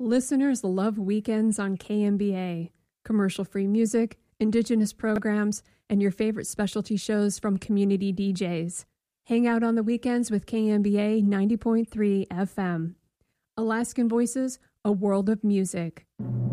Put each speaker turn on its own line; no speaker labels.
Listeners love weekends on KMBA. Commercial-free music, indigenous programs, and your favorite specialty shows from community DJs. Hang out on the weekends with KMBA 90.3 FM. Alaskan Voices, a world of music.